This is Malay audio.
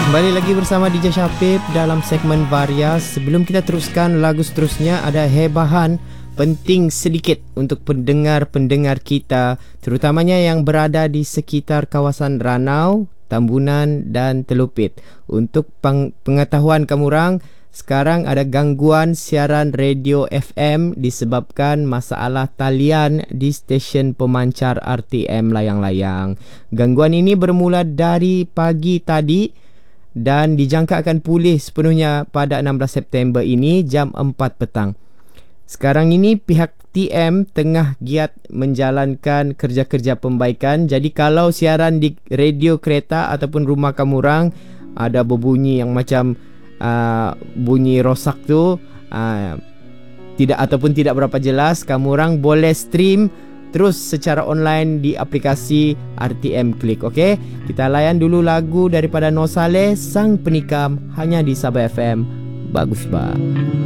Kembali lagi bersama DJ Syafib dalam segmen Varia. Sebelum kita teruskan lagu seterusnya, ada hebahan penting sedikit untuk pendengar-pendengar kita, terutamanya yang berada di sekitar kawasan Ranau, Tambunan dan Telupit. Untuk pengetahuan kamu orang, sekarang ada gangguan siaran radio FM disebabkan masalah talian di stesen pemancar RTM layang-layang. Gangguan ini bermula dari pagi tadi dan dijangka akan pulih sepenuhnya pada 16 September ini jam 4 petang. Sekarang ini pihak TM tengah giat menjalankan kerja-kerja pembaikan. Jadi kalau siaran di radio kereta ataupun rumah kamu orang ada berbunyi yang macam bunyi rosak tu, tidak berapa jelas, kamu orang boleh stream terus secara online di aplikasi RTM Klik. Okey, kita layan dulu lagu daripada Noh Saleh, Sang Penikam, hanya di Sabah FM. Bagus bah.